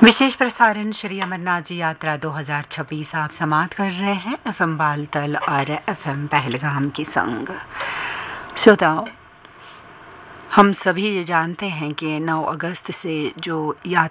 विशेष प्रसारण श्री अमरनाथ जी यात्रा 2026 आप समाप्त कर रहे हैं एफएम बालतल और एफएम पहलगाम के संग। श्रोताओं, हम सभी ये जानते हैं कि 9 अगस्त से जो